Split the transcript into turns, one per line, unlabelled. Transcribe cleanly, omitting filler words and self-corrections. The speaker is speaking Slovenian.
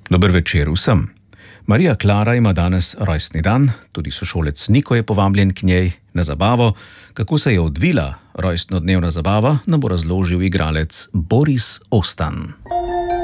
Dober večer vsem. Marija Klara ima danes rojstni dan, tudi sošolec Niko je povabljen k njej na zabavo. Kako se je odvila rojstnodnevna zabava, nam bo razložil igralec Boris Ostan.